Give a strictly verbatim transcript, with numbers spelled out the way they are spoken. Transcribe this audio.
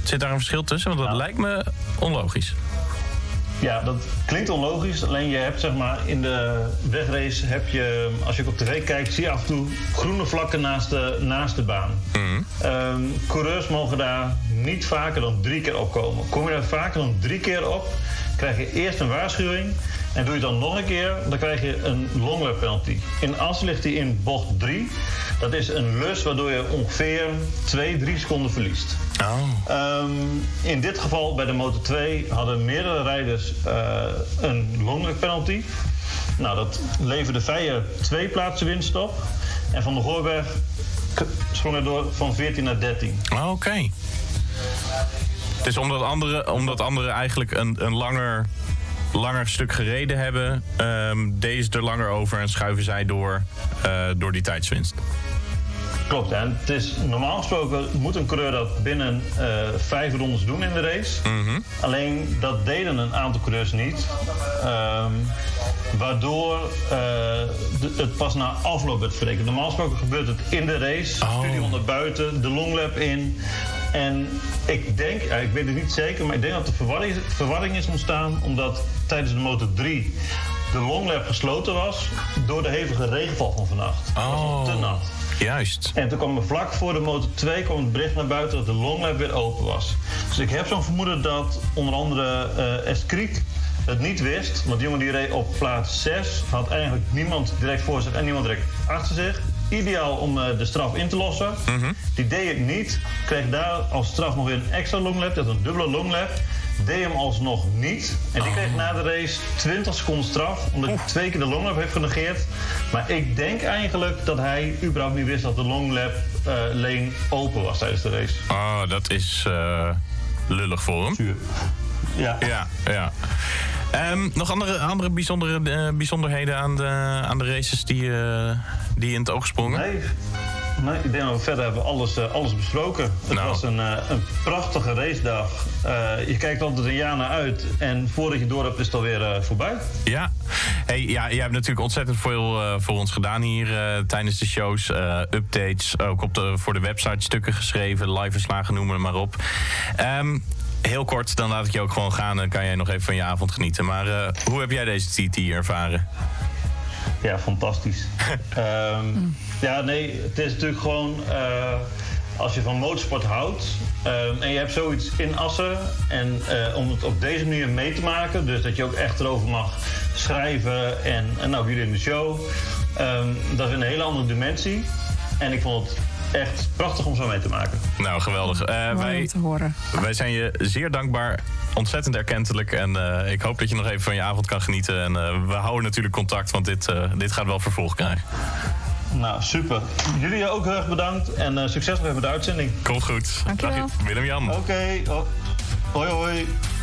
Zit daar een verschil tussen? Want dat Nou. lijkt me onlogisch. Ja, dat klinkt onlogisch. Alleen je hebt zeg maar in de wegrace heb je, als je ook op tv kijkt, zie je af en toe groene vlakken naast de, naast de baan. Mm. Um, coureurs mogen daar niet vaker dan drie keer opkomen. Kom je daar vaker dan drie keer op, krijg je eerst een waarschuwing. En doe je het dan nog een keer, dan krijg je een longlap penalty. In Assen ligt die in bocht drie. Dat is een lus waardoor je ongeveer twee, drie seconden verliest. Oh. Um, in dit geval bij de Moto twee hadden meerdere rijders uh, een longlap penalty. Nou, dat leverde Veijer twee plaatsen winst op. En Van der Gooiberg k- sprong er door van veertien naar dertien. Oké. Okay. Het is omdat anderen omdat andere eigenlijk een, een langer, langer stuk gereden hebben. Um, deze er langer over en schuiven zij door, uh, door die tijdswinst. Klopt, en het is normaal gesproken moet een coureur dat binnen uh, vijf rondes doen in de race. Mm-hmm. Alleen dat deden een aantal coureurs niet. Um, waardoor uh, de, het pas na afloop werd verrekend. Normaal gesproken gebeurt het in de race. Oh. Studio naar buiten, de longlap in. En ik denk, ja, ik weet het niet zeker, maar ik denk dat er verwarring, verwarring is ontstaan. Omdat tijdens de Moto drie de longlap gesloten was door de hevige regenval van vannacht. Het was Oh. nog te nat. Juist. En toen kwam er vlak voor de Moto twee kwam het bericht naar buiten dat de longlap weer open was. Dus ik heb zo'n vermoeden dat onder andere uh, Eskriek het niet wist. Want die jongen die reed op plaats zes, had eigenlijk niemand direct voor zich en niemand direct achter zich. Ideaal om uh, de straf in te lossen. Mm-hmm. Die deed het niet. Kreeg daar als straf nog weer een extra longlap, dat is een dubbele longlap. Deed hem alsnog niet. En die kreeg na de race twintig seconden straf, omdat hij twee keer de longlap heeft genegeerd. Maar ik denk eigenlijk dat hij überhaupt niet wist dat de longlap uh, lane open was tijdens de race. Oh, dat is uh, lullig voor hem. Zuur. Ja. Ja, ja. Um, nog andere, andere bijzondere, uh, bijzonderheden aan de, aan de races die, uh, die in het oog sprongen? Nee. Nee, ik denk dat we verder hebben alles, uh, alles besproken. Het nou. was een, uh, een prachtige racedag. Uh, je kijkt altijd een jaar naar uit. En voordat je door hebt, is het alweer uh, voorbij. Ja. Hey, ja, jij hebt natuurlijk ontzettend veel uh, voor ons gedaan hier uh, tijdens de shows. Uh, updates, ook op de, voor de website stukken geschreven, live-verslagen, noem maar, maar op. Um, heel kort, dan laat ik je ook gewoon gaan. Dan kan jij nog even van je avond genieten. Maar uh, hoe heb jij deze T T ervaren? Ja, fantastisch. um, ja, nee, het is natuurlijk gewoon... Uh, als je van motorsport houdt um, en je hebt zoiets in Assen... en uh, om het op deze manier mee te maken... dus dat je ook echt erover mag schrijven en, en nou, jullie in de show... Um, dat is een hele andere dimensie. En ik vond het echt prachtig om zo mee te maken. Nou, geweldig. Uh, wij, te horen. wij zijn je zeer dankbaar. Ontzettend erkentelijk. En uh, ik hoop dat je nog even van je avond kan genieten. En uh, we houden natuurlijk contact, want dit, uh, dit gaat wel vervolg krijgen. Nou, super. Jullie ook heel erg bedankt. En uh, succes nog even met de uitzending. Komt goed. Dankjewel. Dag, Willem-Jan. Oké. Okay. Oh. Hoi, hoi.